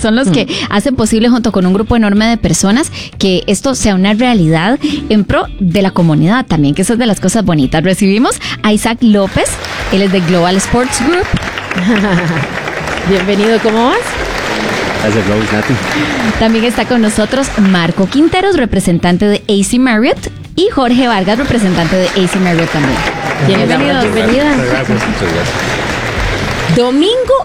son los que hacen posible junto con un grupo enorme de personas que esto sea una realidad en pro de la comunidad también, que eso es de las cosas bonitas. Recibimos a Isaac López, él es de Global Sports Group. Bienvenido, ¿cómo vas? Gracias, Rose, Nati. También está con nosotros Marco Quinteros, representante de AC Marriott, y Jorge Vargas, representante de AC Marriott también. Bienvenido, bienvenida. Muchas gracias. Domingo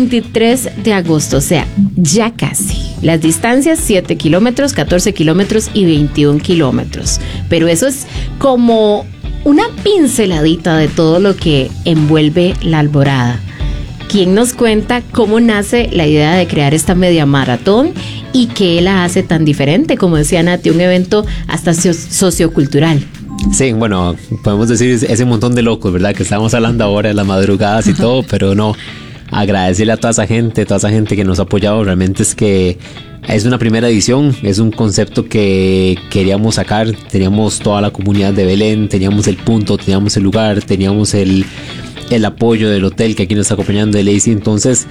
23 de agosto, o sea, ya casi. Las distancias 7 kilómetros, 14 kilómetros y 21 kilómetros. Pero eso es como una pinceladita de todo lo que envuelve la Alborada. ¿Quién nos cuenta cómo nace la idea de crear esta media maratón y qué la hace tan diferente? Como decía Nati, un evento hasta sociocultural. Sí, bueno, podemos decir ese montón de locos, ¿verdad? Que estamos hablando ahora de las madrugadas y todo, pero no, agradecerle a toda esa gente que nos ha apoyado. Realmente es que es una primera edición, es un concepto que queríamos sacar. Teníamos toda la comunidad de Belén, teníamos el punto, teníamos el lugar, teníamos el apoyo del hotel que aquí nos está acompañando de Lazy. Entonces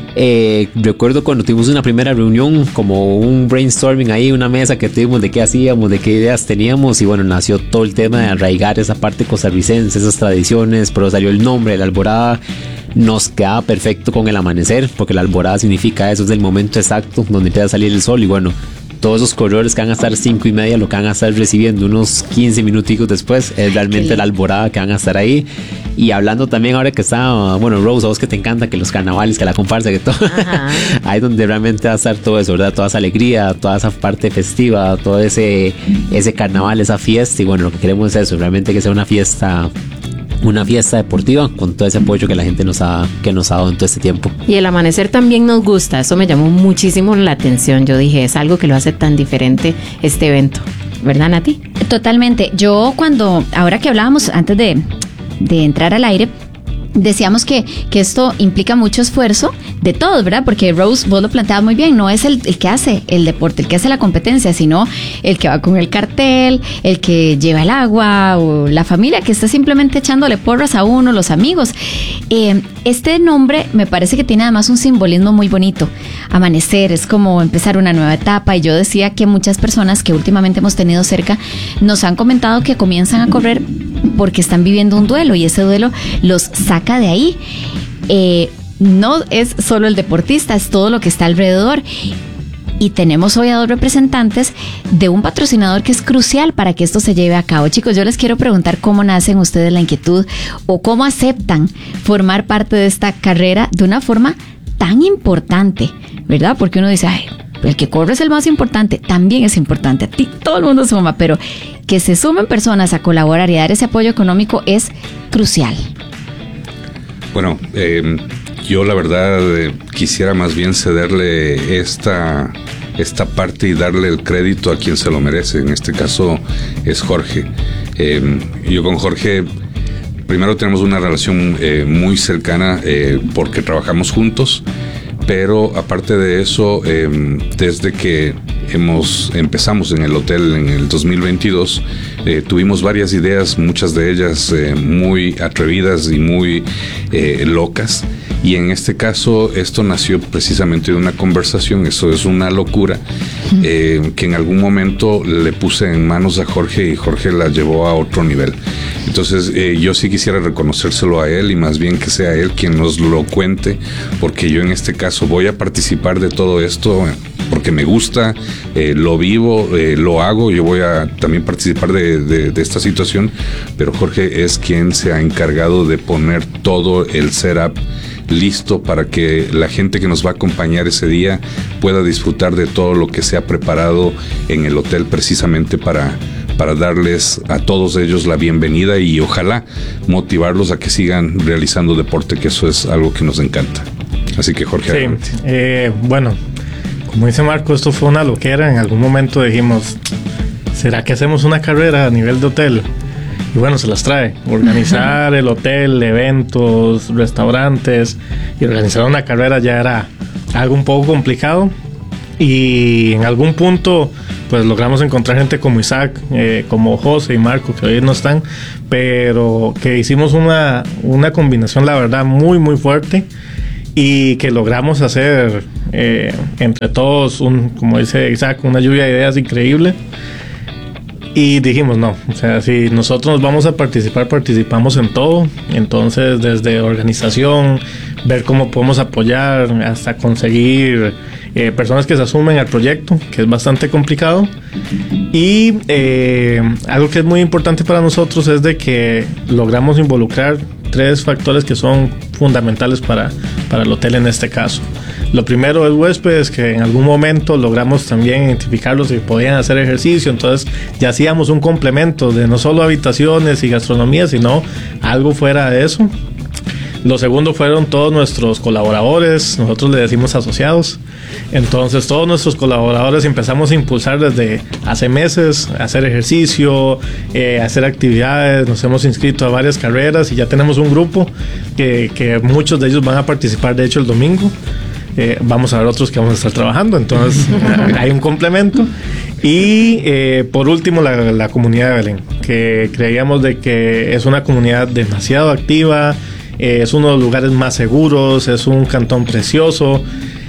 recuerdo cuando tuvimos una primera reunión, como un brainstorming ahí, una mesa que tuvimos de qué hacíamos, de qué ideas teníamos, y bueno, nació todo el tema de arraigar esa parte costarricense, esas tradiciones, pero salió el nombre de la Alborada. Nos quedaba perfecto con el amanecer, porque la Alborada significa eso, es el momento exacto donde empieza a salir el sol. Y bueno, todos esos corredores que van a estar 5:30, lo que van a estar recibiendo unos 15 minuticos después es realmente la Alborada que van a estar ahí. Y hablando también ahora que está, bueno, Rose, a vos que te encanta, que los carnavales, que la comparsa, que todo, ahí donde realmente va a estar todo eso, ¿verdad? Toda esa alegría, toda esa parte festiva, todo ese carnaval, esa fiesta. Y bueno, lo que queremos es eso, realmente que sea una fiesta deportiva con todo ese apoyo que la gente nos ha dado en todo este tiempo. Y el amanecer también nos gusta, eso me llamó muchísimo la atención. Yo dije, es algo que lo hace tan diferente este evento, ¿verdad, Nati? Totalmente. Yo ahora que hablábamos antes de entrar al aire, decíamos que esto implica mucho esfuerzo de todos, ¿verdad? Porque Rose, vos lo planteabas muy bien, no es el que hace el deporte, el que hace la competencia, sino el que va con el cartel, el que lleva el agua, o la familia que está simplemente echándole porras a uno, los amigos. Este nombre me parece que tiene además un simbolismo muy bonito. Amanecer es como empezar una nueva etapa, y yo decía que muchas personas que últimamente hemos tenido cerca nos han comentado que comienzan a correr porque están viviendo un duelo, y ese duelo los saca de ahí. No es solo el deportista, es todo lo que está alrededor. Y tenemos hoy a dos representantes de un patrocinador que es crucial para que esto se lleve a cabo. Chicos, yo les quiero preguntar cómo nacen ustedes la inquietud o cómo aceptan formar parte de esta carrera de una forma tan importante, ¿verdad? Porque uno dice, ay, el que corre es el más importante, también es importante, a ti todo el mundo suma, pero que se sumen personas a colaborar y dar ese apoyo económico es crucial. Bueno, yo la verdad quisiera más bien cederle esta parte y darle el crédito a quien se lo merece. En este caso es Jorge. Yo con Jorge primero tenemos una relación muy cercana porque trabajamos juntos, pero aparte de eso, desde que empezamos en el hotel en el 2022, tuvimos varias ideas, muchas de ellas muy atrevidas y muy locas. Y en este caso, esto nació precisamente de una conversación. Eso es una locura que en algún momento le puse en manos a Jorge, y Jorge la llevó a otro nivel. Entonces, yo sí quisiera reconocérselo a él, y más bien que sea él quien nos lo cuente, porque yo en este caso voy a participar de todo esto porque me gusta, lo vivo, lo hago. Yo voy a también participar de esta situación, pero Jorge es quien se ha encargado de poner todo el setup listo para que la gente que nos va a acompañar ese día pueda disfrutar de todo lo que se ha preparado en el hotel, precisamente para darles a todos ellos la bienvenida y ojalá motivarlos a que sigan realizando deporte, que eso es algo que nos encanta. Así que Jorge. Sí, bueno, como dice Marco, esto fue una loquera. En algún momento dijimos, ¿será que hacemos una carrera a nivel de hotel? Y bueno, se las trae. Organizar el hotel, eventos, restaurantes, y organizar una carrera ya era algo un poco complicado. Y en algún punto, pues logramos encontrar gente como Isaac, como José y Marco, que hoy no están, pero que hicimos una combinación, la verdad, muy, muy fuerte. y que logramos hacer entre todos, como dice Isaac, una lluvia de ideas increíble. Y dijimos, no, o sea, si nosotros nos vamos a participar, participamos en todo. Entonces, desde organización, ver cómo podemos apoyar, hasta conseguir personas que se asumen al proyecto, que es bastante complicado. Y algo que es muy importante para nosotros es de que logramos involucrar 3 factores que son fundamentales para el hotel en este caso. Lo primero es huéspedes, que en algún momento logramos también identificarlos y podían hacer ejercicio, entonces ya hacíamos un complemento de no solo habitaciones y gastronomía, sino algo fuera de eso. Lo segundo fueron todos nuestros colaboradores, nosotros le decimos asociados. Entonces todos nuestros colaboradores empezamos a impulsar desde hace meses, a hacer ejercicio, a hacer actividades, nos hemos inscrito a varias carreras y ya tenemos un grupo que muchos de ellos van a participar, de hecho el domingo. Vamos a ver otros que vamos a estar trabajando, entonces hay un complemento. Y por último la comunidad de Belén, que creíamos de que es una comunidad demasiado activa, es uno de los lugares más seguros, es un cantón precioso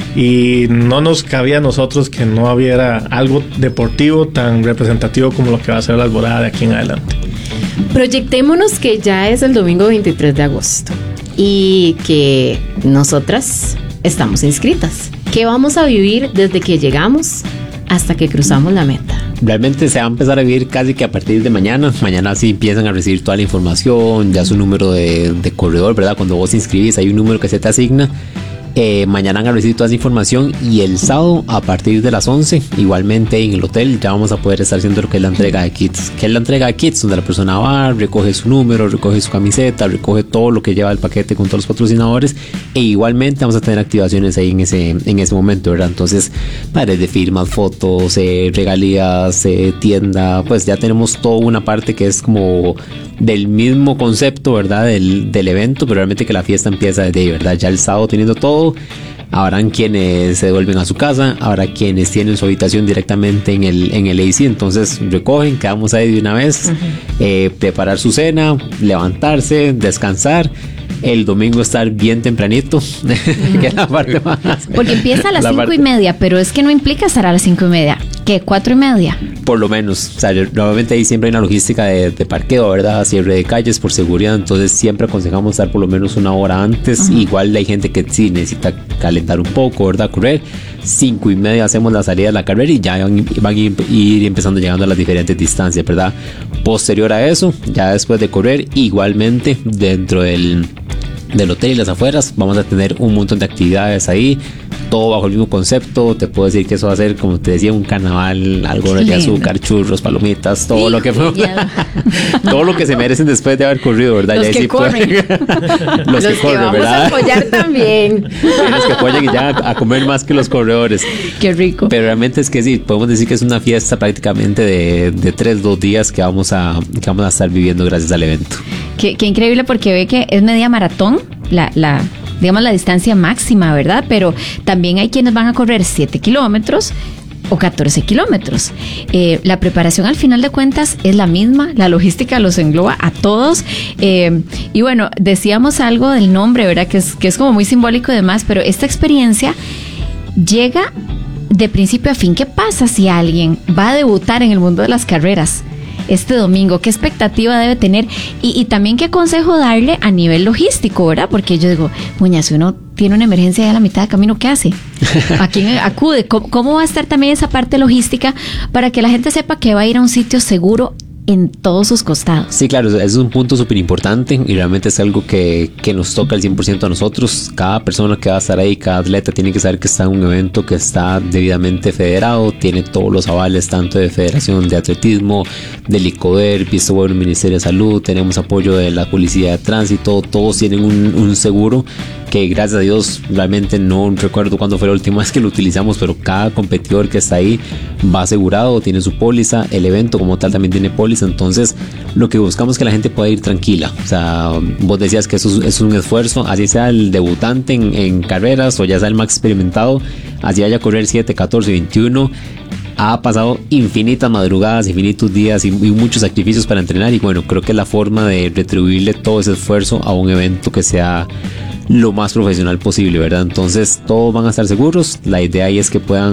y no nos cabía a nosotros que no hubiera algo deportivo tan representativo como lo que va a ser la Alborada de aquí en adelante. Proyectémonos que ya es el domingo 23 de agosto y que nosotras estamos inscritas. ¿Qué vamos a vivir desde que llegamos hasta que cruzamos la meta? Realmente se va a empezar a vivir casi que a partir de mañana. Mañana sí empiezan a recibir toda la información, ya su número de corredor, ¿verdad? Cuando vos inscribís hay un número que se te asigna. Mañana van a recibir toda esa información y el sábado a partir de las 11 igualmente en el hotel ya vamos a poder estar haciendo lo que es la entrega de kits. ¿Qué es la entrega de kits? Donde la persona va, recoge su número, recoge su camiseta, recoge todo lo que lleva el paquete con todos los patrocinadores e igualmente vamos a tener activaciones ahí en ese momento, ¿verdad? Entonces, pares de firmas, fotos, regalías, tienda, pues ya tenemos toda una parte que es como del mismo concepto, ¿verdad? Del evento, pero realmente que la fiesta empieza desde ahí, ¿verdad? Ya el sábado teniendo todo. Habrán quienes se devuelven a su casa, habrá quienes tienen su habitación directamente en el AC, entonces recogen, quedamos ahí de una vez, preparar su cena, levantarse, descansar. El domingo estar bien tempranito, que es la parte más. Porque empieza a las 5:30, pero es que no implica estar a las 5:30. ¿Qué? 4:30. Por lo menos. O sea, normalmente ahí siempre hay una logística de parqueo, ¿verdad? Cierre de calles por seguridad. Entonces siempre aconsejamos estar por lo menos una hora antes. Uh-huh. Igual hay gente que sí necesita calentar un poco, ¿verdad? Correr. 5:30 hacemos la salida de la carrera y ya van a ir empezando llegando a las diferentes distancias, ¿verdad? Posterior a eso, ya después de correr, igualmente dentro del hotel y las afueras vamos a tener un montón de actividades ahí, todo bajo el mismo concepto. Te puedo decir que eso va a ser, como te decía, un carnaval, algo de azúcar, churros, palomitas, todo lo que todo lo que se merecen después de haber corrido, ¿verdad? Los ya que sí corren. los que corren, vamos ¿verdad? a apoyar también. Los que apoyan y ya a comer más que los corredores. Qué rico. Pero realmente es que sí, podemos decir que es una fiesta prácticamente de 2 días que vamos a estar viviendo gracias al evento. Qué increíble, porque ve que es media maratón, digamos la distancia máxima, ¿verdad? Pero también hay quienes van a correr 7 kilómetros o 14 kilómetros. La preparación al final de cuentas es la misma, la logística los engloba a todos. Y bueno, decíamos algo del nombre, ¿verdad? Que es como muy simbólico y demás, pero esta experiencia llega de principio a fin. ¿Qué pasa si alguien va a debutar en el mundo de las carreras este domingo? ¿Qué expectativa debe tener? Y también qué consejo darle a nivel logístico, ¿verdad? Porque yo digo, muña, si uno tiene una emergencia a la mitad de camino, ¿qué hace? ¿A quién acude? ¿Cómo va a estar también esa parte logística para que la gente sepa que va a ir a un sitio seguro en todos sus costados? Sí, claro, es un punto súper importante y realmente es algo que nos toca al 100% a nosotros. Cada persona que va a estar ahí, cada atleta tiene que saber que está en un evento que está debidamente federado, tiene todos los avales tanto de Federación de Atletismo, del ICODER, visto bueno el Ministerio de Salud, tenemos apoyo de la Policía de Tránsito, todos tienen un seguro que gracias a Dios realmente no recuerdo cuándo fue la última vez que lo utilizamos, pero cada competidor que está ahí va asegurado, tiene su póliza, el evento como tal también tiene póliza. Entonces lo que buscamos es que la gente pueda ir tranquila. O sea, vos decías que eso es un esfuerzo, así sea el debutante en carreras o ya sea el más experimentado, así vaya a correr 7, 14, 21, ha pasado infinitas madrugadas, infinitos días y muchos sacrificios para entrenar, y bueno, creo que es la forma de retribuirle todo ese esfuerzo a un evento que sea lo más profesional posible, ¿verdad? Entonces todos van a estar seguros. La idea ahí es que puedan